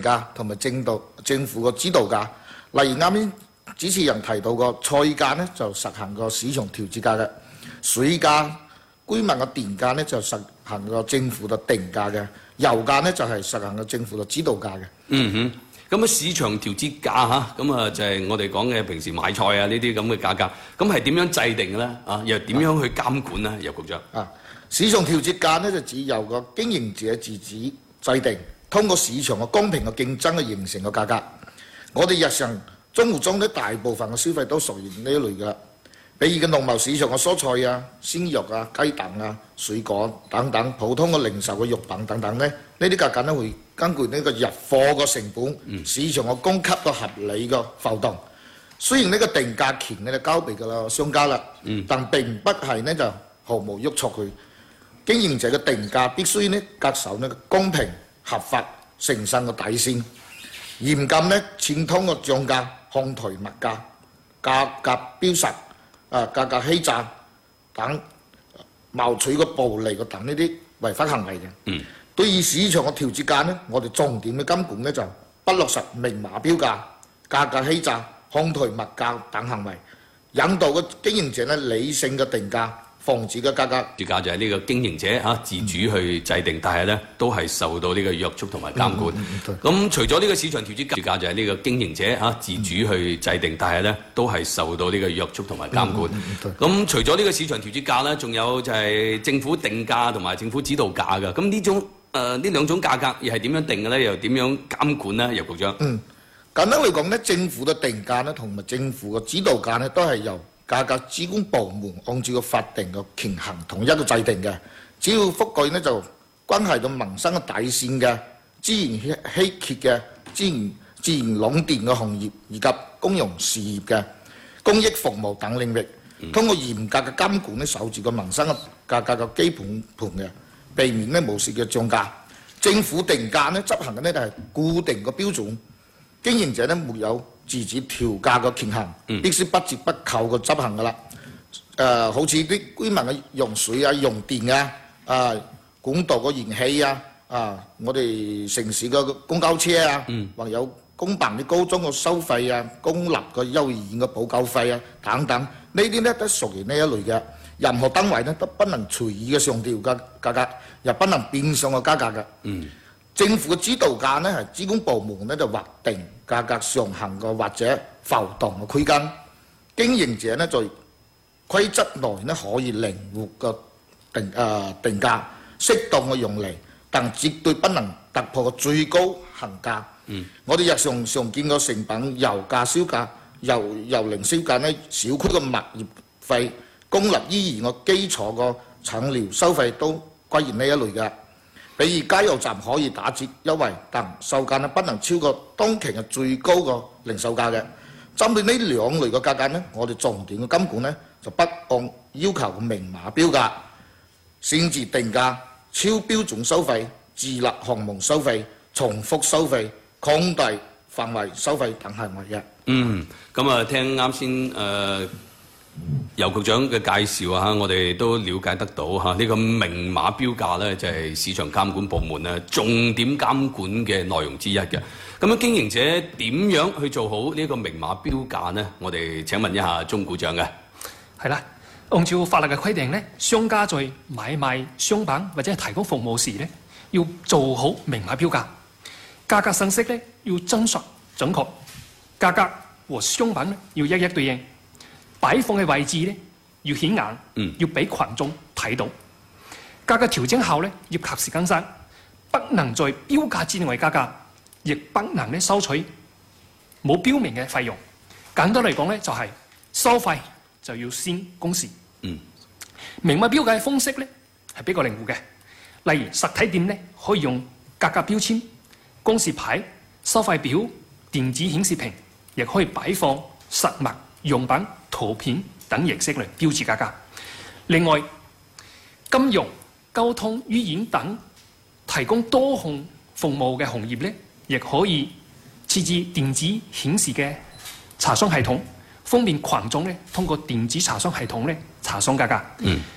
價同埋政府嘅指導價。例如啱先主持人提到個菜價呢，就實行個市場調節價嘅；水價、居民嘅電價呢，就實行個政府嘅定價嘅；油價呢，就係實行個政府嘅指導價嘅。 嗯哼。咁啊，市場調節價嚇，咁啊就係我哋講嘅平時買菜啊呢啲咁嘅價格，咁係點樣制定嘅咧？啊，又點樣去監管咧？尤局長。 市場調節價呢，就只由個經營者自主制定，通過市場嘅公平嘅競爭去形成個價格。我哋日常生活中呢，大部分嘅消費都屬於呢一類嘅，比如嘅農貿市場嘅蔬菜啊、鮮肉啊、雞蛋啊、水果等等，普通嘅零售嘅肉品等等呢，呢啲價格呢會根據呢個入貨嘅成本、市場嘅供給嘅合理嘅浮動。雖然呢個定價權呢就交俾個啦商家啦，但並不係呢就毫無約束佢。經營者嘅定價必須呢恪守呢個公平、合法、誠信嘅底線，嚴禁呢串通嘅漲價、哄抬物價、價格標實、價格欺詐等謀取嘅暴利嘅等呢啲違法行為嘅。對於市場嘅調節價呢，我哋重點嘅監管呢就不落實明碼標價、價格欺詐、哄抬物價等行為，引導嘅經營者呢理性嘅定價。防止嘅價格， 調價就係呢個經營者嚇自主去制定，但係咧都係受到呢個約束同埋監管。咁除咗呢個市場調價就係呢個經營者嚇自主去制定，但係咧都係受到呢個約束同埋監管。咁除咗呢個市場調節價咧，仲有就係政府定價同埋政府指導價嘅。咁呢兩種價格又係點樣定嘅咧？又點樣監管咧？尤局長。 簡單嚟講咧，政府嘅定價咧同埋政府嘅指導價咧都係由價格主管部門按照個法定嘅權衡統一嘅制定嘅，只要覆蓋呢就關係到民生嘅底線嘅資源稀缺嘅資源壟斷嘅行業以及公用事業嘅公益服務等領域，通過嚴格嘅監管呢守住個民生嘅價格嘅基本盤嘅，避免呢無視嘅漲價。政府定價呢執行嘅呢就係固定嘅標準，經營者呢沒有自主調價嘅權限，必須不折不扣嘅執行㗎啦。好似啲居民嘅用水啊、用電啊、管道嘅燃氣啊、我哋城市嘅公交車啊，或有公辦嘅高中嘅收費啊、公立嘅幼兒園嘅補救費啊等等，呢啲呢都屬於呢一類嘅。任何單位呢都不能隨意嘅上調嘅價格，又不能變相嘅加價嘅。政府嘅指導價呢係主管部門呢就劃定價格上限嘅或者浮動嘅區間，經營者呢在規則內呢可以靈活嘅定價，適當嘅用嚟，但絕對不能突破嘅最高行價。我哋日常常見嘅成品油價、銷價、油零銷價呢，小區嘅物業費、公立醫院嘅基礎嘅診療收費都歸入呢一類嘅。比如加油站可以打折優惠，但售價呢不能超過當期嘅最高個零售價嘅。針對呢兩類嘅價格呢，我哋重點嘅監管呢就不按要求嘅明碼標價、擅自定價、超標準收費、自立項目收費、重複收費、擴大範圍收費等行為嘅。 咁啊，聽啱先尤局長嘅介紹啊，我哋都了解得到嚇呢個明碼標價咧，就係市場監管部門咧重點監管嘅內容之一嘅。咁樣經營者點樣去做好呢個明碼標價呢？我哋請問一下鐘股長嘅。 係啦，按照法律嘅規定咧，商家在買賣商品或者係提供服務時咧，要做好明碼標價，價格信息咧要真實準確，價格和商品咧要一一對應。擺放嘅位置咧要顯眼，要俾群眾睇到。價格調整後咧要及時更新，不能在標價之內加價，亦不能咧收取冇標明嘅費用。簡單嚟講咧就係收費就要先公示。明碼標價嘅方式咧係比較靈活嘅，例如實體店咧可以用價格標籤、公示牌、收費表、電子顯示屏，亦可以擺放實物、用品、圖片等形式嚟標誌價格。另外，金融、交通、醫院等提供多項服務嘅行業咧，亦可以設置電子顯示嘅查詢系統，方便群眾咧通過電子查詢系統咧查詢價格。